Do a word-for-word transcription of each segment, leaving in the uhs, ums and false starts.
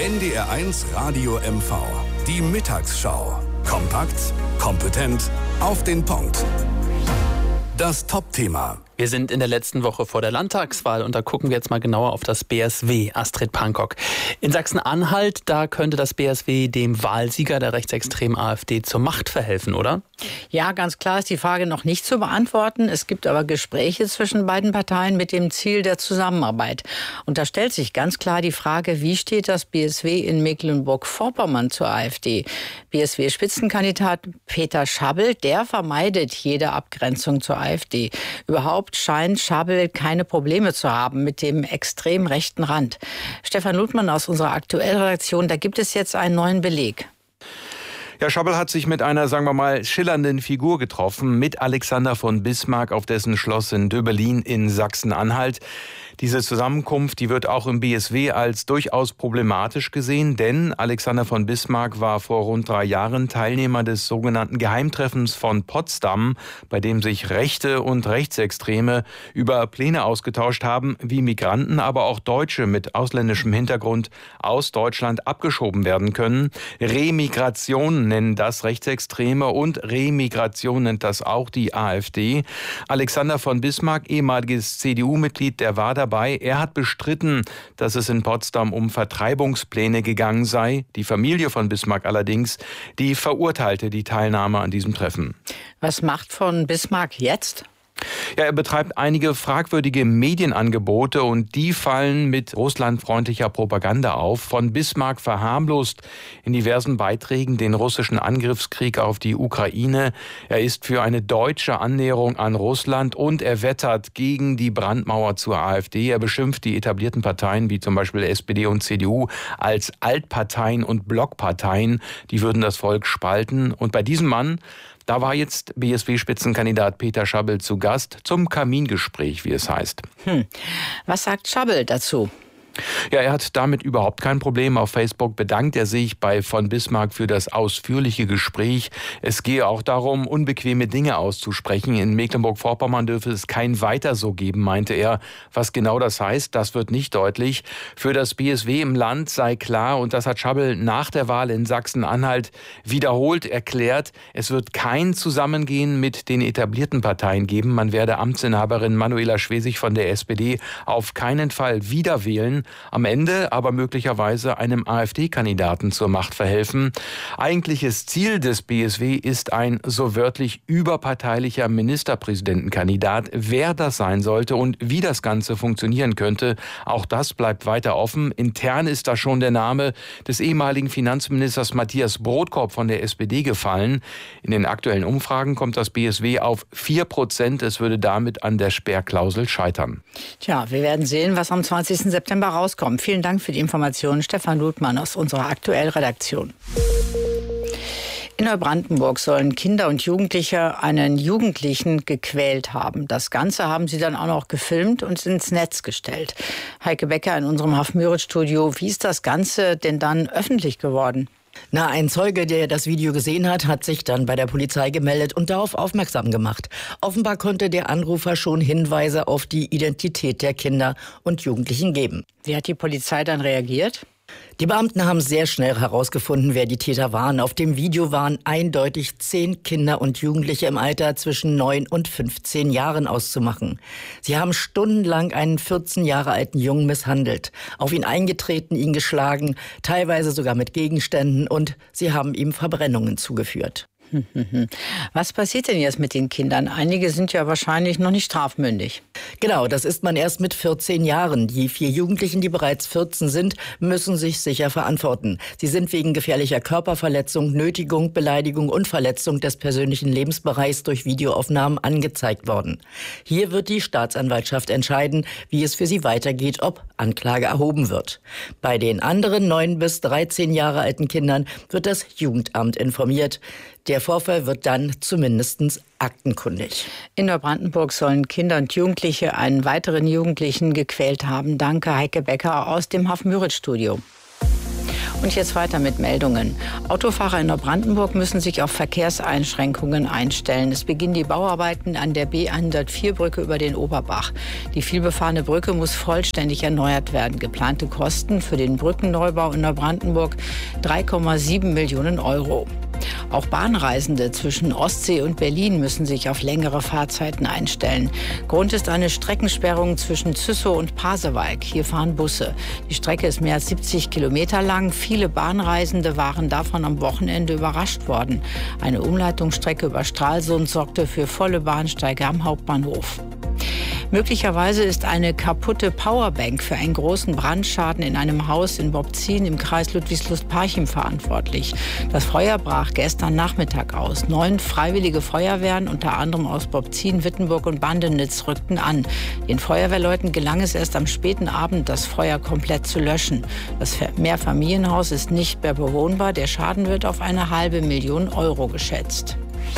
N D R eins Radio M V. Die Mittagsschau. Kompakt, kompetent, auf den Punkt. Das Top-Thema. Wir sind in der letzten Woche vor der Landtagswahl und da gucken wir jetzt mal genauer auf das B S W, Astrid Pankok. In Sachsen-Anhalt, da könnte das B S W dem Wahlsieger der rechtsextremen AfD zur Macht verhelfen, oder? Ja, ganz klar ist die Frage noch nicht zu beantworten. Es gibt aber Gespräche zwischen beiden Parteien mit dem Ziel der Zusammenarbeit. Und da stellt sich ganz klar die Frage, wie steht das B S W in Mecklenburg-Vorpommern zur AfD? B S W-Spitzenkandidat Peter Schabbel, der vermeidet jede Abgrenzung zur AfD. Überhaupt scheint Schabbel keine Probleme zu haben mit dem extrem rechten Rand. Stefan Ludmann aus unserer Aktuellredaktion, da gibt es jetzt einen neuen Beleg. Ja, Schabbel hat sich mit einer, sagen wir mal, schillernden Figur getroffen, mit Alexander von Bismarck auf dessen Schloss in Döbelin in Sachsen-Anhalt. Diese Zusammenkunft, die wird auch im B S W als durchaus problematisch gesehen, denn Alexander von Bismarck war vor rund drei Jahren Teilnehmer des sogenannten Geheimtreffens von Potsdam, bei dem sich Rechte und Rechtsextreme über Pläne ausgetauscht haben, wie Migranten, aber auch Deutsche mit ausländischem Hintergrund aus Deutschland abgeschoben werden können. Remigration nennen das Rechtsextreme und Remigration nennt das auch die AfD. Alexander von Bismarck, ehemaliges C D U-Mitglied, der war dabei. Er hat bestritten, dass es in Potsdam um Vertreibungspläne gegangen sei. Die Familie von Bismarck allerdings, die verurteilte die Teilnahme an diesem Treffen. Was macht von Bismarck jetzt? Ja, er betreibt einige fragwürdige Medienangebote und die fallen mit russlandfreundlicher Propaganda auf. Von Bismarck verharmlost in diversen Beiträgen den russischen Angriffskrieg auf die Ukraine. Er ist für eine deutsche Annäherung an Russland und er wettert gegen die Brandmauer zur AfD. Er beschimpft die etablierten Parteien wie zum Beispiel S P D und C D U als Altparteien und Blockparteien. Die würden das Volk spalten. Und bei diesem Mann, da war jetzt B S W-Spitzenkandidat Peter Schabbel zu Gast zum Kamingespräch, wie es heißt. Hm. Was sagt Schabbel dazu? Ja, er hat damit überhaupt kein Problem. Auf Facebook bedankt er sich bei von Bismarck für das ausführliche Gespräch. Es gehe auch darum, unbequeme Dinge auszusprechen. In Mecklenburg-Vorpommern dürfe es kein Weiter so geben, meinte er. Was genau das heißt, das wird nicht deutlich. Für das B S W im Land sei klar, und das hat Schabbel nach der Wahl in Sachsen-Anhalt wiederholt erklärt, es wird kein Zusammengehen mit den etablierten Parteien geben. Man werde Amtsinhaberin Manuela Schwesig von der S P D auf keinen Fall wieder wählen. Am Ende aber möglicherweise einem AfD-Kandidaten zur Macht verhelfen. Eigentliches Ziel des B S W ist ein so wörtlich überparteilicher Ministerpräsidentenkandidat. Wer das sein sollte und wie das Ganze funktionieren könnte, auch das bleibt weiter offen. Intern ist da schon der Name des ehemaligen Finanzministers Matthias Brodkorb von der S P D gefallen. In den aktuellen Umfragen kommt das B S W auf vier Prozent. Es würde damit an der Sperrklausel scheitern. Tja, wir werden sehen, was am zwanzigsten September rauskommt. Vielen Dank für die Informationen, Stefan Ludmann aus unserer Aktuellredaktion. In Neubrandenburg sollen Kinder und Jugendliche einen Jugendlichen gequält haben. Das Ganze haben sie dann auch noch gefilmt und ins Netz gestellt. Heike Becker in unserem Haff-Müritz-Studio. Wie ist das Ganze denn dann öffentlich geworden? Na, ein Zeuge, der das Video gesehen hat, hat sich dann bei der Polizei gemeldet und darauf aufmerksam gemacht. Offenbar konnte der Anrufer schon Hinweise auf die Identität der Kinder und Jugendlichen geben. Wie hat die Polizei dann reagiert? Die Beamten haben sehr schnell herausgefunden, wer die Täter waren. Auf dem Video waren eindeutig zehn Kinder und Jugendliche im Alter zwischen neun und fünfzehn Jahren auszumachen. Sie haben stundenlang einen vierzehn Jahre alten Jungen misshandelt, auf ihn eingetreten, ihn geschlagen, teilweise sogar mit Gegenständen, und sie haben ihm Verbrennungen zugeführt. Was passiert denn jetzt mit den Kindern? Einige sind ja wahrscheinlich noch nicht strafmündig. Genau, das ist man erst mit vierzehn Jahren. Die vier Jugendlichen, die bereits vierzehn sind, müssen sich sicher verantworten. Sie sind wegen gefährlicher Körperverletzung, Nötigung, Beleidigung und Verletzung des persönlichen Lebensbereichs durch Videoaufnahmen angezeigt worden. Hier wird die Staatsanwaltschaft entscheiden, wie es für sie weitergeht, ob Anklage erhoben wird. Bei den anderen neun bis dreizehn Jahre alten Kindern wird das Jugendamt informiert. Der Vorfall wird dann zumindest aktenkundig. In Neubrandenburg sollen Kinder und Jugendliche einen weiteren Jugendlichen gequält haben. Danke, Heike Becker aus dem Haff-Müritz-Studio. Und jetzt weiter mit Meldungen. Autofahrer in Neubrandenburg müssen sich auf Verkehrseinschränkungen einstellen. Es beginnen die Bauarbeiten an der B hundertvier Brücke über den Oberbach. Die vielbefahrene Brücke muss vollständig erneuert werden. Geplante Kosten für den Brückenneubau in Neubrandenburg drei Komma sieben Millionen Euro. Auch Bahnreisende zwischen Ostsee und Berlin müssen sich auf längere Fahrzeiten einstellen. Grund ist eine Streckensperrung zwischen Züssow und Pasewalk. Hier fahren Busse. Die Strecke ist mehr als siebzig Kilometer lang. Viele Bahnreisende waren davon am Wochenende überrascht worden. Eine Umleitungsstrecke über Stralsund sorgte für volle Bahnsteige am Hauptbahnhof. Möglicherweise ist eine kaputte Powerbank für einen großen Brandschaden in einem Haus in Bobzien im Kreis Ludwigslust-Parchim verantwortlich. Das Feuer brach gestern Nachmittag aus. Neun freiwillige Feuerwehren, unter anderem aus Bobzien, Wittenburg und Bandenitz, rückten an. Den Feuerwehrleuten gelang es erst am späten Abend, das Feuer komplett zu löschen. Das Mehrfamilienhaus ist nicht mehr bewohnbar. Der Schaden wird auf eine halbe Million Euro geschätzt.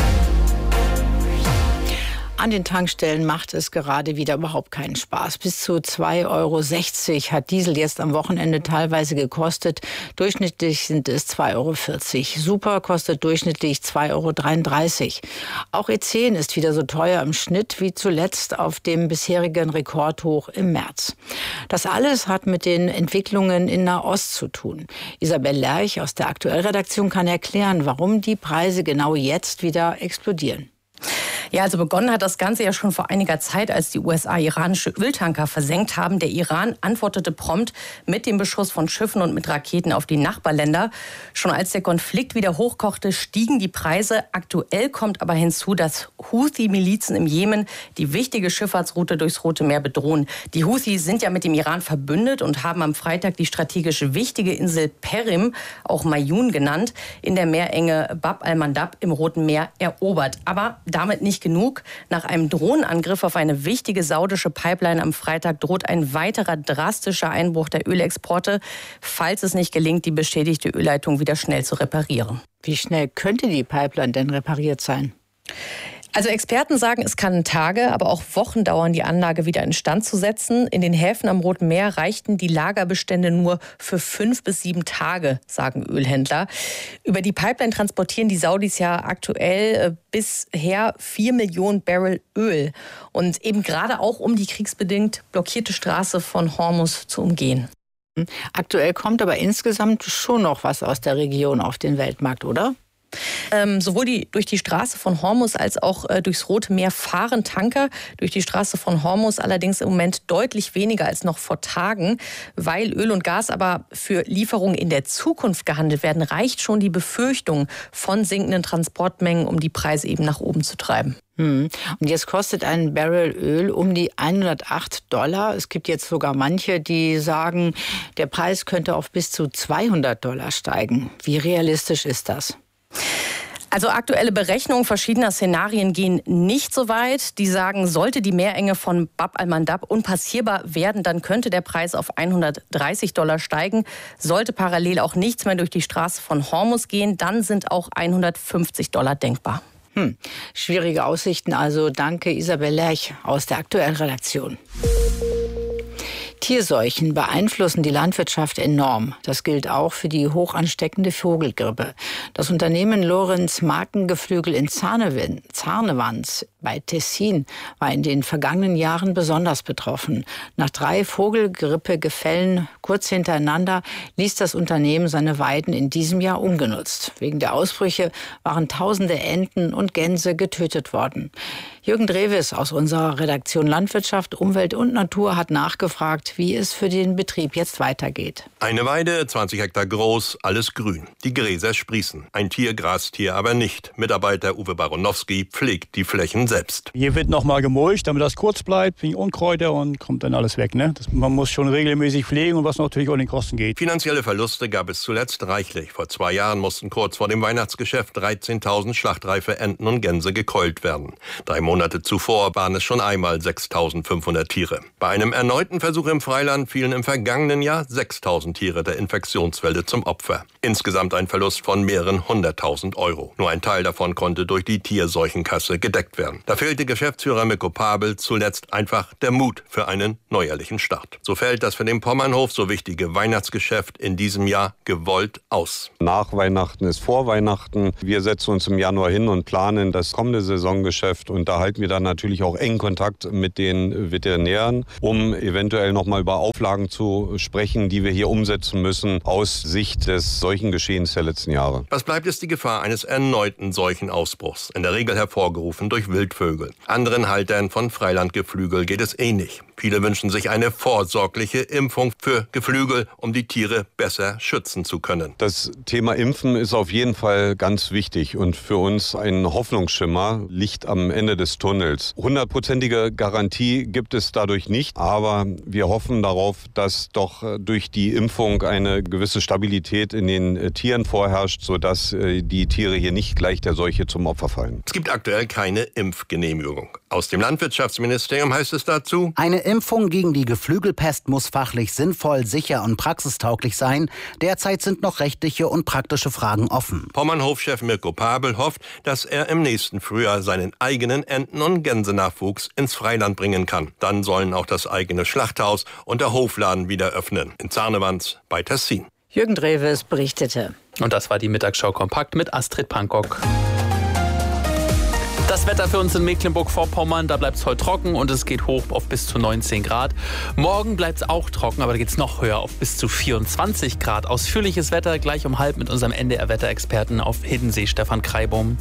An den Tankstellen macht es gerade wieder überhaupt keinen Spaß. Bis zu zwei Euro sechzig hat Diesel jetzt am Wochenende teilweise gekostet. Durchschnittlich sind es zwei Euro vierzig. Super kostet durchschnittlich zwei Euro dreiunddreißig. Auch E zehn ist wieder so teuer im Schnitt wie zuletzt auf dem bisherigen Rekordhoch im März. Das alles hat mit den Entwicklungen in Nahost zu tun. Isabel Lerch aus der Aktuellredaktion kann erklären, warum die Preise genau jetzt wieder explodieren. Ja, also begonnen hat das Ganze ja schon vor einiger Zeit, als die U S A iranische Öltanker versenkt haben. Der Iran antwortete prompt mit dem Beschuss von Schiffen und mit Raketen auf die Nachbarländer. Schon als der Konflikt wieder hochkochte, stiegen die Preise. Aktuell kommt aber hinzu, dass Houthi-Milizen im Jemen die wichtige Schifffahrtsroute durchs Rote Meer bedrohen. Die Houthi sind ja mit dem Iran verbündet und haben am Freitag die strategisch wichtige Insel Perim, auch Mayun genannt, in der Meerenge Bab al-Mandab im Roten Meer erobert. Aber damit nicht genug. Nach einem Drohnenangriff auf eine wichtige saudische Pipeline am Freitag droht ein weiterer drastischer Einbruch der Ölexporte, falls es nicht gelingt, die beschädigte Ölleitung wieder schnell zu reparieren. Wie schnell könnte die Pipeline denn repariert sein? Also Experten sagen, es kann Tage, aber auch Wochen dauern, die Anlage wieder instand zu setzen. In den Häfen am Roten Meer reichten die Lagerbestände nur für fünf bis sieben Tage, sagen Ölhändler. Über die Pipeline transportieren die Saudis ja aktuell bisher vier Millionen Barrel Öl. Und eben gerade auch, um die kriegsbedingt blockierte Straße von Hormuz zu umgehen. Aktuell kommt aber insgesamt schon noch was aus der Region auf den Weltmarkt, oder? Ähm, sowohl die, durch die Straße von Hormuz als auch äh, durchs Rote Meer fahren Tanker. Durch die Straße von Hormuz allerdings im Moment deutlich weniger als noch vor Tagen. Weil Öl und Gas aber für Lieferungen in der Zukunft gehandelt werden, reicht schon die Befürchtung von sinkenden Transportmengen, um die Preise eben nach oben zu treiben. Hm. Und jetzt kostet ein Barrel Öl um die hundertacht Dollar. Es gibt jetzt sogar manche, die sagen, der Preis könnte auf bis zu zweihundert Dollar steigen. Wie realistisch ist das? Also aktuelle Berechnungen verschiedener Szenarien gehen nicht so weit. Die sagen, sollte die Meerenge von Bab al-Mandab unpassierbar werden, dann könnte der Preis auf hundertdreißig Dollar steigen. Sollte parallel auch nichts mehr durch die Straße von Hormuz gehen, dann sind auch hundertfünfzig Dollar denkbar. Hm. Schwierige Aussichten also. Danke Isabel Lerch aus der Aktuellredaktion. Tierseuchen beeinflussen die Landwirtschaft enorm. Das gilt auch für die hochansteckende Vogelgrippe. Das Unternehmen Lorenz Markengeflügel in Zarnewans bei Tessin war in den vergangenen Jahren besonders betroffen. Nach drei Vogelgrippegefällen kurz hintereinander ließ das Unternehmen seine Weiden in diesem Jahr ungenutzt. Wegen der Ausbrüche waren tausende Enten und Gänse getötet worden. Jürgen Drewes aus unserer Redaktion Landwirtschaft, Umwelt und Natur hat nachgefragt, wie es für den Betrieb jetzt weitergeht. Eine Weide, zwanzig Hektar groß, alles grün. Die Gräser sprießen. Ein Tier grast hier aber nicht. Mitarbeiter Uwe Baronowski pflegt die Flächen selbst. Hier wird nochmal gemulcht, damit das kurz bleibt, wegen Unkräuter, und kommt dann alles weg. Ne? Das, man muss schon regelmäßig pflegen, und was natürlich auch in den Kosten geht. Finanzielle Verluste gab es zuletzt reichlich. Vor zwei Jahren mussten kurz vor dem Weihnachtsgeschäft dreizehntausend schlachtreife Enten und Gänse gekeult werden. Drei Monate zuvor waren es schon einmal sechstausendfünfhundert Tiere. Bei einem erneuten Versuch im Freiland fielen im vergangenen Jahr sechstausend Tiere der Infektionswelle zum Opfer. Insgesamt ein Verlust von mehreren hunderttausend Euro. Nur ein Teil davon konnte durch die Tierseuchenkasse gedeckt werden. Da fehlte Geschäftsführer Mirko Pabel zuletzt einfach der Mut für einen neuerlichen Start. So fällt das für den Pommernhof so wichtige Weihnachtsgeschäft in diesem Jahr gewollt aus. Nach Weihnachten ist vor Weihnachten. Wir setzen uns im Januar hin und planen das kommende Saisongeschäft. Und da halten wir dann natürlich auch engen Kontakt mit den Veterinären, um eventuell noch mal über Auflagen zu sprechen, die wir hier umsetzen müssen aus Sicht des Seuchengeschehens der letzten Jahre. Was bleibt, ist die Gefahr eines erneuten Seuchenausbruchs, in der Regel hervorgerufen durch Wildvögel. Anderen Haltern von Freilandgeflügel geht es ähnlich. Viele wünschen sich eine vorsorgliche Impfung für Geflügel, um die Tiere besser schützen zu können. Das Thema Impfen ist auf jeden Fall ganz wichtig und für uns ein Hoffnungsschimmer, Licht am Ende des Tunnels. Hundertprozentige Garantie gibt es dadurch nicht, aber wir hoffen darauf, dass doch durch die Impfung eine gewisse Stabilität in den Tieren vorherrscht, sodass die Tiere hier nicht gleich der Seuche zum Opfer fallen. Es gibt aktuell keine Impfgenehmigung. Aus dem Landwirtschaftsministerium heißt es dazu: Eine Impfung gegen die Geflügelpest muss fachlich sinnvoll, sicher und praxistauglich sein. Derzeit sind noch rechtliche und praktische Fragen offen. Pommernhofchef Mirko Pabel hofft, dass er im nächsten Frühjahr seinen eigenen Enten- und Gänsenachwuchs ins Freiland bringen kann. Dann sollen auch das eigene Schlachthaus und der Hofladen wieder öffnen. In Zarnewanz bei Tessin. Jürgen Dreves berichtete. Und das war die Mittagsschau kompakt mit Astrid Pankok. Das Wetter für uns in Mecklenburg-Vorpommern, da bleibt es heute trocken und es geht hoch auf bis zu neunzehn Grad. Morgen bleibt es auch trocken, aber da geht es noch höher auf bis zu vierundzwanzig Grad. Ausführliches Wetter gleich um halb mit unserem N D R-Wetterexperten auf Hiddensee, Stefan Kreibaum.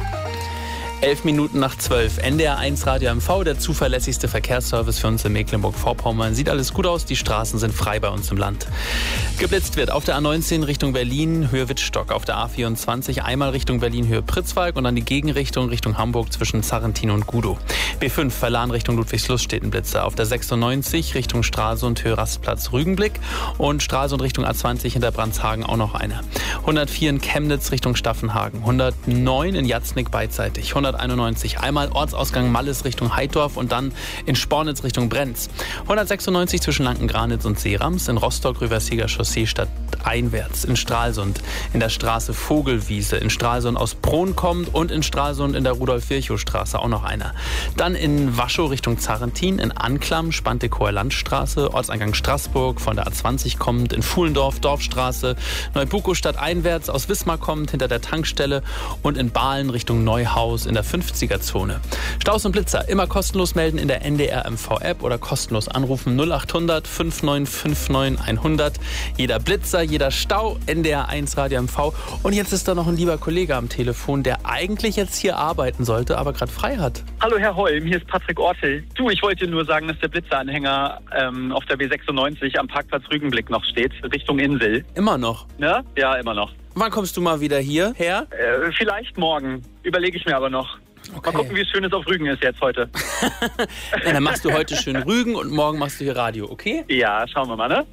Elf Minuten nach zwölf. N D R eins Radio M V, der zuverlässigste Verkehrsservice für uns in Mecklenburg-Vorpommern. Sieht alles gut aus, die Straßen sind frei bei uns im Land. Geblitzt wird auf der A neunzehn Richtung Berlin, Höhe Wittstock. Auf der A vierundzwanzig einmal Richtung Berlin, Höhe Pritzwalk und dann die Gegenrichtung Richtung Hamburg zwischen Sarrentin und Gudow. B fünf Verlan Richtung Ludwigslust steht ein Blitzer. Auf der sechsundneunzig Richtung Stralsund, Höhe Rastplatz Rügenblick und Stralsund Richtung A zwanzig hinter Brandshagen auch noch eine. hundertvier in Chemnitz Richtung Staffenhagen, hundertneun in Jatznick beidseitig, hunderteinundneunzig einmal Ortsausgang Malles Richtung Heidorf und dann in Spornitz Richtung Brenz. hundertsechsundneunzig zwischen Lanken-Granitz und Seerams, in Rostock Rüversieger Chaussee statt einwärts, in Stralsund in der Straße Vogelwiese, in Stralsund aus Bron kommt und in Stralsund in der Rudolf-Virchow-Straße auch noch einer. Dann in Waschow Richtung Zarrentin, in Anklam Spantekower Landstraße, Ortseingang Straßburg von der A zwanzig kommt, in Fuhlendorf Dorfstraße, Neubukow statt einwärts, aus Wismar kommt hinter der Tankstelle und in Bahlen Richtung Neuhaus in der fünfziger-Zone. Staus und Blitzer immer kostenlos melden in der N D R M V-App oder kostenlos anrufen null acht hundert fünf neun fünf neun hundert. Jeder Blitzer, jeder Stau, N D R eins Radio M V. Und jetzt ist da noch ein lieber Kollege am Telefon, der eigentlich jetzt hier arbeiten sollte, aber gerade frei hat. Hallo Herr Holm, hier ist Patrick Ortel. Du, ich wollte nur sagen, dass der Blitzeranhänger ähm, auf der B sechsundneunzig am Parkplatz Rügenblick noch steht, Richtung Insel. Immer noch? Ne? Ja, immer noch. Wann kommst du mal wieder hierher? Äh, vielleicht morgen. Überlege ich mir aber noch. Okay. Mal gucken, wie schön es auf Rügen ist jetzt heute. Ja, dann machst du heute schön Rügen und morgen machst du hier Radio, okay? Ja, schauen wir mal, ne?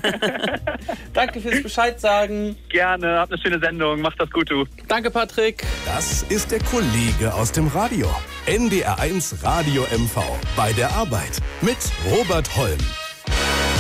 Danke fürs Bescheid sagen. Gerne, habt eine schöne Sendung. Macht das gut, du. Danke, Patrick. Das ist der Kollege aus dem Radio. N D R eins Radio M V. Bei der Arbeit mit Robert Holm.